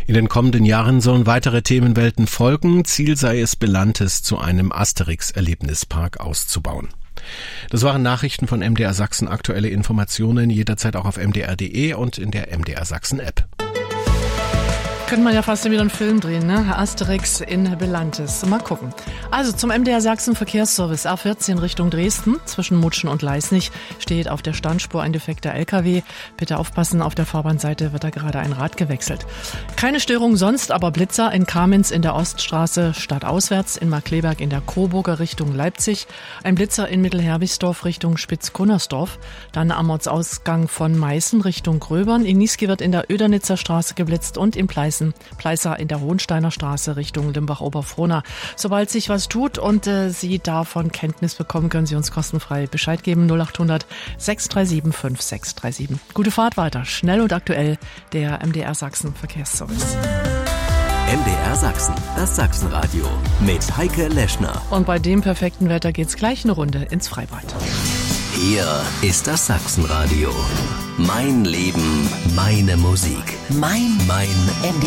In den kommenden Jahren sollen weitere Themenwelten folgen. Ziel sei es, Belantes zu einem Asterix-Erlebnispark auszubauen. Das waren Nachrichten von MDR Sachsen. Aktuelle Informationen jederzeit auch auf mdr.de und in der MDR Sachsen App. Könnte man ja fast wieder einen Film drehen, ne? Asterix in Belantes. Mal gucken. Also zum MDR Sachsen Verkehrsservice A14 Richtung Dresden. Zwischen Mutschen und Leisnig steht auf der Standspur ein defekter LKW. Bitte aufpassen, auf der Fahrbahnseite wird da gerade ein Rad gewechselt. Keine Störung sonst, aber Blitzer in Kamenz in der Oststraße stadtauswärts, in Markleberg in der Coburger Richtung Leipzig. Ein Blitzer in Mittelherbigsdorf Richtung Spitz-Gunnersdorf. Dann am Ortsausgang von Meißen Richtung Gröbern. In Niesky wird in der Oedernitzer Straße geblitzt und in Pleißer in der Hohensteiner Straße Richtung Limbach-Oberfrohna. Sobald sich was tut und Sie davon Kenntnis bekommen, können Sie uns kostenfrei Bescheid geben. 0800 637 5637. Gute Fahrt weiter. Schnell und aktuell der MDR Sachsen Verkehrsservice. MDR Sachsen, das Sachsenradio mit Heike Leschner. Und bei dem perfekten Wetter geht's gleich eine Runde ins Freibad. Hier ist das Sachsenradio. Mein Leben, meine Musik. Mein MDR.